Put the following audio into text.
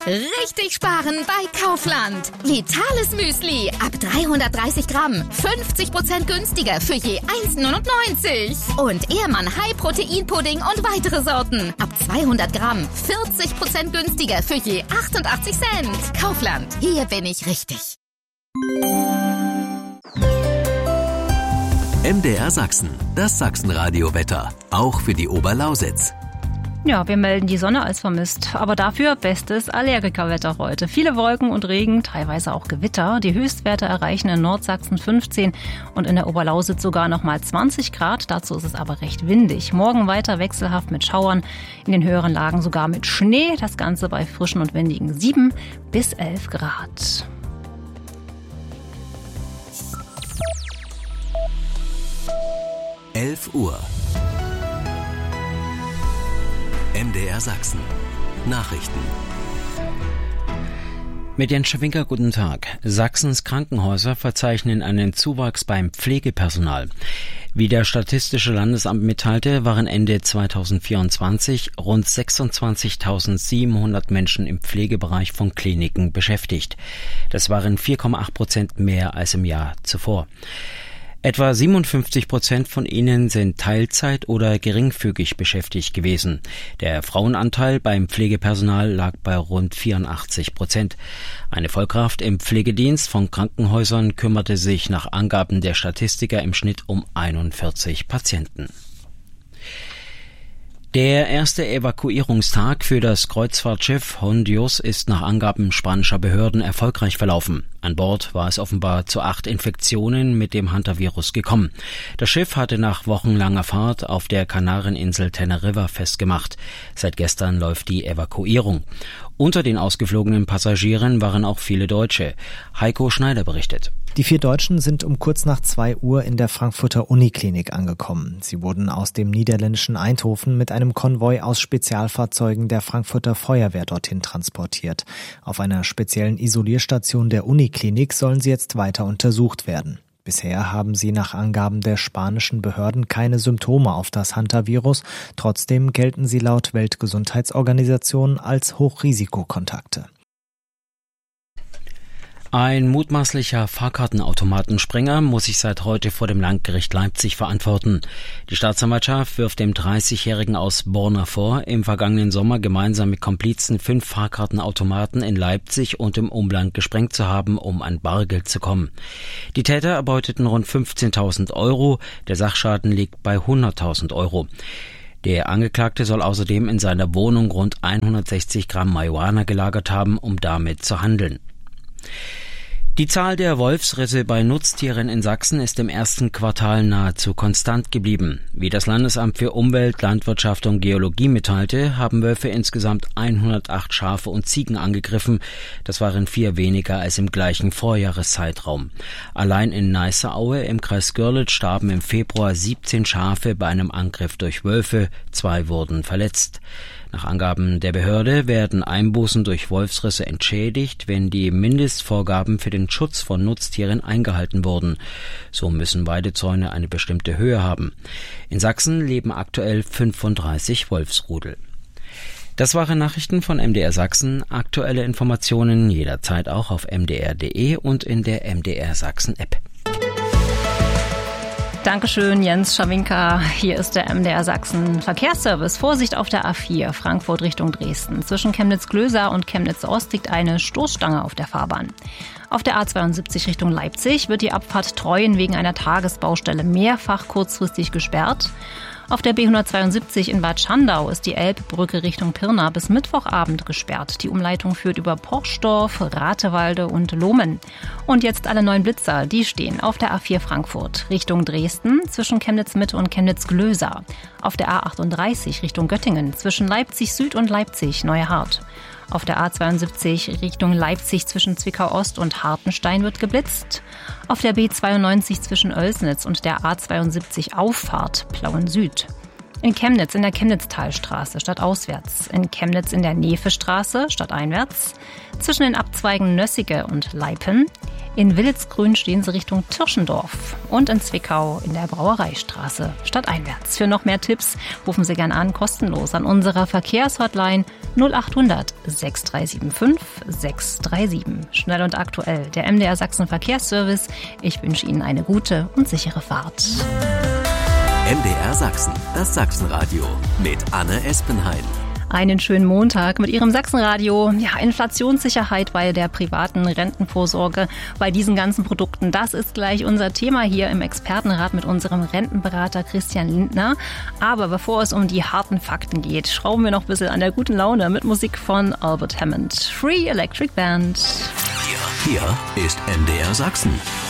Richtig sparen bei Kaufland. Vitales Müsli ab 330 Gramm. 50% günstiger für je 1,99. Und Ehrmann High-Protein-Pudding und weitere Sorten. Ab 200 Gramm. 40% günstiger für je 88 Cent. Kaufland. Hier bin ich richtig. MDR Sachsen. Das Sachsenradio-Wetter. Auch für die Oberlausitz. Ja, wir melden die Sonne als vermisst, aber dafür bestes Allergikerwetter heute. Viele Wolken und Regen, teilweise auch Gewitter. Die Höchstwerte erreichen in Nordsachsen 15 und in der Oberlausitz sogar nochmal 20 Grad. Dazu ist es aber recht windig. Morgen weiter wechselhaft mit Schauern, in den höheren Lagen sogar mit Schnee. Das Ganze bei frischen und windigen 7 bis 11 Grad. Uhr. MDR Sachsen. Nachrichten. Mit Jens Schawinker, guten Tag. Sachsens Krankenhäuser verzeichnen einen Zuwachs beim Pflegepersonal. Wie der Statistische Landesamt mitteilte, waren Ende 2024 rund 26.700 Menschen im Pflegebereich von Kliniken beschäftigt. Das waren 4,8% mehr als im Jahr zuvor. Etwa 57% von ihnen sind Teilzeit- oder geringfügig beschäftigt gewesen. Der Frauenanteil beim Pflegepersonal lag bei rund 84%. Eine Vollkraft im Pflegedienst von Krankenhäusern kümmerte sich nach Angaben der Statistiker im Schnitt um 41 Patienten. Der erste Evakuierungstag für das Kreuzfahrtschiff Hondios ist nach Angaben spanischer Behörden erfolgreich verlaufen. An Bord war es offenbar zu 8 Infektionen mit dem Hantavirus gekommen. Das Schiff hatte nach wochenlanger Fahrt auf der Kanareninsel Teneriffa festgemacht. Seit gestern läuft die Evakuierung. Unter den ausgeflogenen Passagieren waren auch viele Deutsche. Heiko Schneider berichtet. Die 4 Deutschen sind um kurz nach 2 Uhr in der Frankfurter Uniklinik angekommen. Sie wurden aus dem niederländischen Eindhoven mit einem Konvoi aus Spezialfahrzeugen der Frankfurter Feuerwehr dorthin transportiert. Auf einer speziellen Isolierstation der Uniklinik sollen sie jetzt weiter untersucht werden. Bisher haben sie nach Angaben der spanischen Behörden keine Symptome auf das Hantavirus. Trotzdem gelten sie laut Weltgesundheitsorganisation als Hochrisikokontakte. Ein mutmaßlicher Fahrkartenautomatensprenger muss sich seit heute vor dem Landgericht Leipzig verantworten. Die Staatsanwaltschaft wirft dem 30-Jährigen aus Borna vor, im vergangenen Sommer gemeinsam mit Komplizen 5 Fahrkartenautomaten in Leipzig und im Umland gesprengt zu haben, um an Bargeld zu kommen. Die Täter erbeuteten rund 15.000 Euro, der Sachschaden liegt bei 100.000 Euro. Der Angeklagte soll außerdem in seiner Wohnung rund 160 Gramm Marihuana gelagert haben, um damit zu handeln. Die Zahl der Wolfsrisse bei Nutztieren in Sachsen ist im ersten Quartal nahezu konstant geblieben. Wie das Landesamt für Umwelt, Landwirtschaft und Geologie mitteilte, haben Wölfe insgesamt 108 Schafe und Ziegen angegriffen. Das waren 4 weniger als im gleichen Vorjahreszeitraum. Allein in Neisseaue im Kreis Görlitz starben im Februar 17 Schafe bei einem Angriff durch Wölfe, 2 wurden verletzt. Nach Angaben der Behörde werden Einbußen durch Wolfsrisse entschädigt, wenn die Mindestvorgaben für den Schutz von Nutztieren eingehalten wurden. So müssen Weidezäune eine bestimmte Höhe haben. In Sachsen leben aktuell 35 Wolfsrudel. Das waren Nachrichten von MDR Sachsen. Aktuelle Informationen jederzeit auch auf mdr.de und in der MDR Sachsen App. Dankeschön, Jens Schawinka. Hier ist der MDR Sachsen Verkehrsservice. Vorsicht auf der A4 Frankfurt Richtung Dresden. Zwischen Chemnitz-Glösa und Chemnitz-Ost liegt eine Stoßstange auf der Fahrbahn. Auf der A72 Richtung Leipzig wird die Abfahrt Treuen wegen einer Tagesbaustelle mehrfach kurzfristig gesperrt. Auf der B172 in Bad Schandau ist die Elbbrücke Richtung Pirna bis Mittwochabend gesperrt. Die Umleitung führt über Porchdorf, Ratewalde und Lohmen. Und jetzt alle 9 Blitzer, die stehen auf der A4 Frankfurt Richtung Dresden zwischen Chemnitz-Mitte und Chemnitz-Glösa. Auf der A38 Richtung Göttingen zwischen Leipzig Süd und Leipzig Neuehart. Auf der A72 Richtung Leipzig zwischen Zwickau-Ost und Hartenstein wird geblitzt. Auf der B92 zwischen Oelsnitz und der A72 Auffahrt Plauen Süd. In Chemnitz in der Chemnitztalstraße stadtauswärts. In Chemnitz in der Nefestraße stadteinwärts. Zwischen den Abzweigen Nössige und Leipen. In Willitsgrün stehen Sie Richtung Tirschendorf und in Zwickau in der Brauereistraße stadteinwärts. Für noch mehr Tipps rufen Sie gerne an, kostenlos an unserer Verkehrshotline 0800 6375 637. Schnell und aktuell, der MDR Sachsen Verkehrsservice. Ich wünsche Ihnen eine gute und sichere Fahrt. MDR Sachsen, das Sachsenradio mit Anne Espenheim. Einen schönen Montag mit Ihrem Sachsenradio. Ja, Inflationssicherheit bei der privaten Rentenvorsorge, bei diesen ganzen Produkten. Das ist gleich unser Thema hier im Expertenrat mit unserem Rentenberater Christian Lindner. Aber bevor es um die harten Fakten geht, schrauben wir noch ein bisschen an der guten Laune mit Musik von Albert Hammond. Free Electric Band. Hier ist MDR Sachsen.